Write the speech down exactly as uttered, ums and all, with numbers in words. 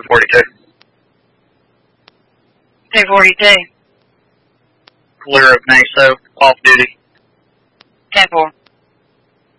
forty-two. ten forty-two. Clear of Naso, off duty. ten four.